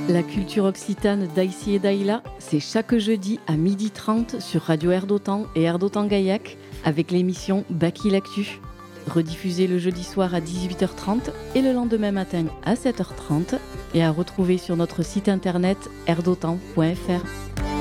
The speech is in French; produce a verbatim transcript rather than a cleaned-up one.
La culture occitane d'Aïssi et d'Aïla, c'est chaque jeudi à midi trente sur Radio Air d'Otan et Air d'Otan-Gaillac avec l'émission Baki l'Actu. Rediffusée le jeudi soir à dix-huit heures trente et le lendemain matin à sept heures trente et à retrouver sur notre site internet air dotan point f r.